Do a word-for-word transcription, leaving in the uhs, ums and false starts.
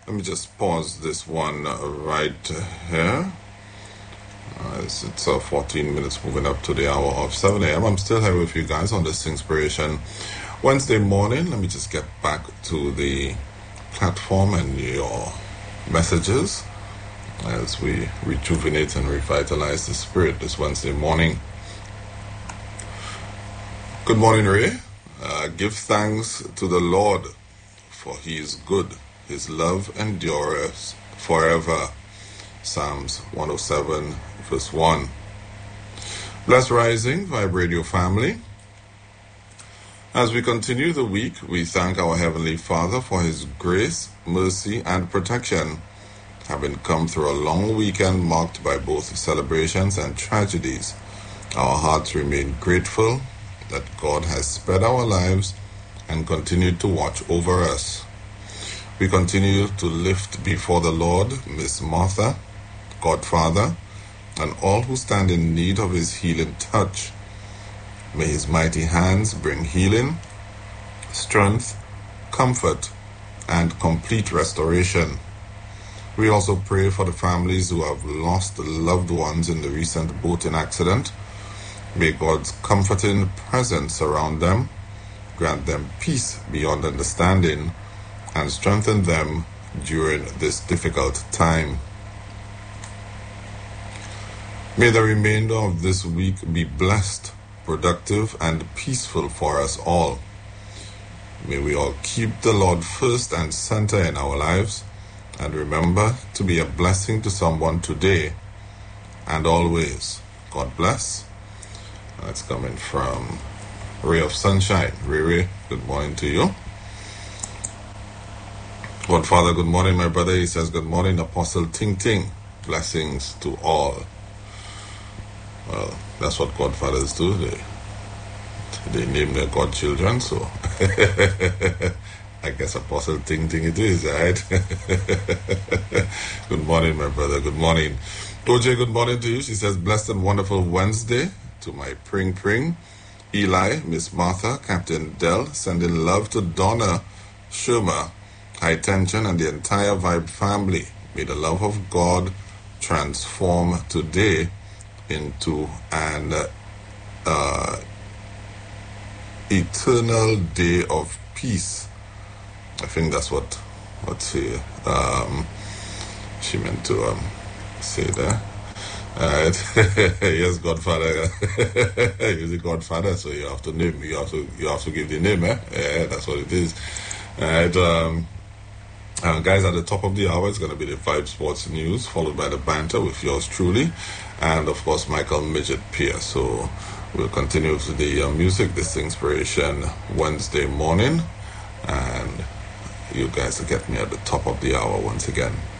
Let me just pause this one uh, right here. Uh, it's it's uh, fourteen minutes moving up to the hour of seven a.m. I'm still here with you guys on this Inspiration Wednesday morning. Let me just get back to the platform and your messages as we rejuvenate and revitalize the spirit this Wednesday morning. Good morning, Ray. Uh, give thanks to the Lord, for he is good. His love endureth forever. Psalms one oh seven, verse one. Blessed Rising, Vibe Radio family. As we continue the week, we thank our Heavenly Father for his grace, mercy, and protection. Having come through a long weekend marked by both celebrations and tragedies, our hearts remain grateful that God has spared our lives and continued to watch over us. We continue to lift before the Lord Miss Martha, Godfather, and all who stand in need of his healing touch. May his mighty hands bring healing, strength, comfort, and complete restoration. We also pray for the families who have lost loved ones in the recent boating accident. May God's comforting presence surround them, grant them peace beyond understanding, and strengthen them during this difficult time. May the remainder of this week be blessed, productive, and peaceful for us all. May we all keep the Lord first and center in our lives, and remember to be a blessing to someone today and always. God bless. That's coming from Ray of Sunshine. Ray Ray, good morning to you. Godfather, good morning, my brother. He says, good morning, Apostle Ting Ting. Blessings to all. Well, that's what Godfathers do. They, they name their godchildren, so I guess Apostle Ting Ting it is, right? Good morning, my brother. Good morning. O J, good morning to you. She says, blessed and wonderful Wednesday to my Pring Pring, Eli, Miss Martha, Captain Dell, sending love to Donna Sherma, High Tension, and the entire Vibe family. May the love of God transform today into an uh, eternal day of peace. I think that's what what she, um, she meant to um, say there. Alright. Yes, Godfather. He's the Godfather, so you have to name. You have to you have to give the name. Eh? Yeah, that's what it is. Alright. Um, Uh, guys, at the top of the hour, it's going to be the Vibe Sports News, followed by the banter with yours truly, and of course, Michael Midget Pierce. So we'll continue with the uh, music, this Inspiration Wednesday morning, and you guys will get me at the top of the hour once again.